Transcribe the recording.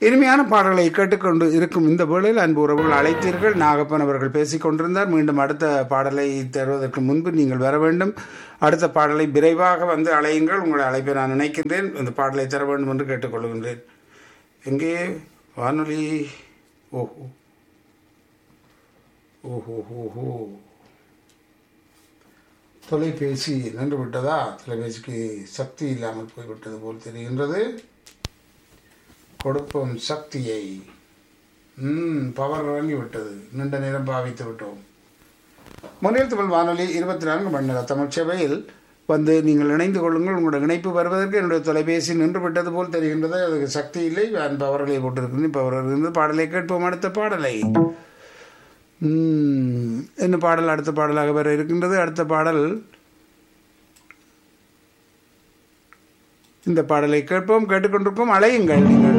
இனிமையான பாடல்களை கேட்டுக்கொண்டு இருக்கும் இந்த வேளையில் அன்பு உறவுகள் அழைத்தீர்கள். நாகப்பன் அவர்கள் பேசிக் கொண்டிருந்தார். மீண்டும் அடுத்த பாடலை தருவதற்கு முன்பு நீங்கள் வர வேண்டும். அடுத்த பாடலை விரைவாக வந்து அழையுங்கள். உங்களை அழைப்பை நான் நினைக்கின்றேன். இந்த பாடலை தர வேண்டும் என்று கேட்டுக்கொள்கின்றேன். எங்கே வானொலி? ஓஹோ ஓஹோ ஓஹோ தொலைபேசி நின்று விட்டதா? தொலைபேசிக்கு சக்தி இல்லாமல் போய்விட்டது போல் தெரிகின்றது. கொடுப்போம் சக்தியை. பவர் இறங்கிவிட்டது. நீண்ட நேரம் பாவித்து விட்டோம். முன்னில் தமிழ் வானொலி 24 மணி நேர தமிழ் சேவையில் வந்து நீங்கள் இணைந்து கொள்ளுங்கள். உங்களோட இணைப்பு வருவதற்கு என்னுடைய தொலைபேசி நின்று விட்டது போல் தெரிகின்றது. அதுக்கு சக்தி இல்லை. நான் பவர்களை போட்டிருக்கின்றேன். பவர் இருந்து பாடலை கேட்போம். அடுத்த பாடலை என்ன பாடல் அடுத்த பாடலாக வர இருக்கின்றது. அடுத்த பாடல் இந்த பாடலை கேட்போம். கேட்டுக்கொண்டிருக்கோம். அழையுங்கள் நீங்கள்.